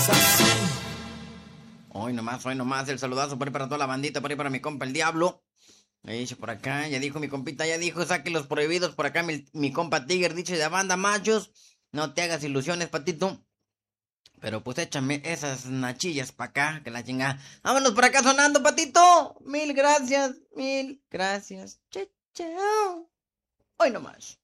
Hoy nomás, el saludazo por ahí para toda la bandita, por ahí para mi compa el Diablo. Ahí dice por acá, ya dijo mi compita, ya dijo, saque los prohibidos por acá, mi compa Tiger, dice de banda machos. No te hagas ilusiones, patito. Pero pues échame esas nachillas pa' acá, que la chingada. Vámonos por acá sonando, patito. Mil gracias, mil gracias. Chao. Hoy nomás.